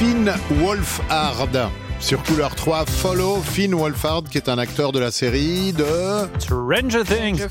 Finn Wolfhard. Sur Couleur 3, Follow Finn Wolfhard, qui est un acteur de la série de Stranger Things.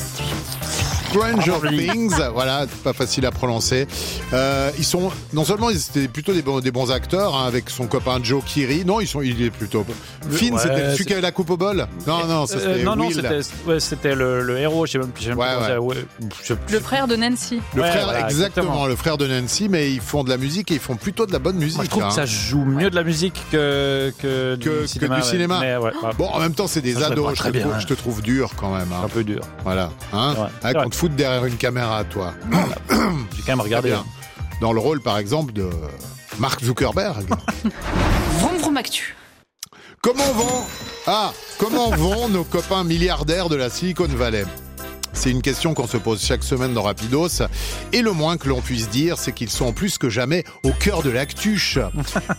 Stranger Things, voilà, pas facile à prononcer. Ils sont, non seulement ils étaient plutôt des bons acteurs, hein, avec son copain Joe Keery. Non, il est plutôt. Finn, ouais, c'était celui qui avait la coupe au bol. Non, c'était Will. C'était le héros. Je sais même le frère de Nancy. Le frère, exactement, le frère de Nancy, mais ils font de la musique et ils font plutôt de la bonne musique. Moi, je trouve que ça joue mieux de la musique que du cinéma. Mais bon, en même temps, c'est des ados. Je te trouve dur quand même. Hein. Un peu dur. Voilà. Hein, on te fout derrière une caméra, toi. J'ai quand même regardé. Dans le rôle, par exemple, de Mark Zuckerberg. Vroom vroom actu. Comment vont nos copains milliardaires de la Silicon Valley ? C'est une question qu'on se pose chaque semaine dans Rapidos. Et le moins que l'on puisse dire, c'est qu'ils sont plus que jamais au cœur de l'actuche. Pourquoi ?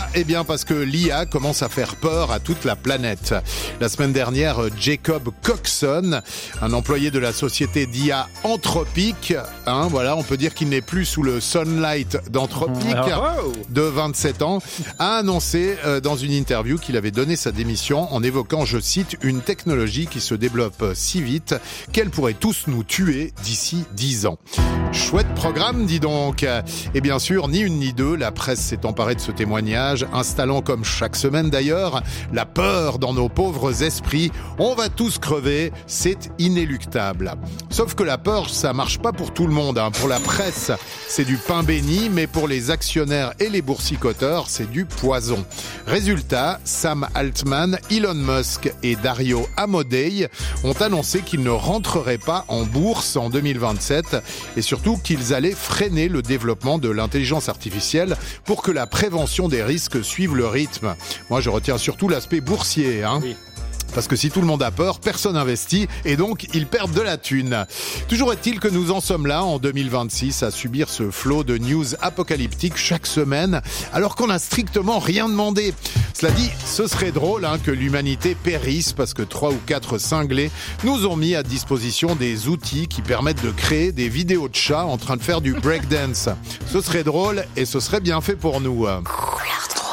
Eh bien parce que l'IA commence à faire peur à toute la planète. La semaine dernière, Jacob Coxon, un employé de la société d'IA Anthropic, on peut dire qu'il n'est plus sous le sunlight d'Anthropic, de 27 ans, a annoncé dans une interview qu'il avait donné sa démission en évoquant, je cite, une technologie qui se développe si vite qu'elle pourrait tous nous tuer d'ici 10 ans. Chouette programme, dis donc. Et bien sûr, ni une ni deux, la presse s'est emparée de ce témoignage, installant comme chaque semaine d'ailleurs, la peur dans nos pauvres esprits. On va tous crever, c'est inéluctable. Sauf que la peur, ça marche pas pour tout le monde. Pour la presse, c'est du pain béni, mais pour les actionnaires et les boursicoteurs, c'est du poison. Résultat, Sam Altman, Elon Musk et Dario Amodei ont annoncé qu'ils ne rentreraient pas en bourse en 2027 et surtout qu'ils allaient freiner le développement de l'intelligence artificielle pour que la prévention des risques suive le rythme. Moi, je retiens surtout l'aspect boursier. Oui. Parce que si tout le monde a peur, personne n'investit et donc ils perdent de la thune. Toujours est-il que nous en sommes là en 2026 à subir ce flot de news apocalyptiques chaque semaine alors qu'on n'a strictement rien demandé. Cela dit, ce serait drôle que l'humanité périsse parce que 3 ou 4 cinglés nous ont mis à disposition des outils qui permettent de créer des vidéos de chats en train de faire du breakdance. Ce serait drôle et ce serait bien fait pour nous. Couleur 3.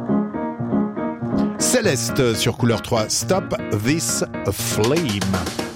Céleste sur Couleur 3, Stop This Flame.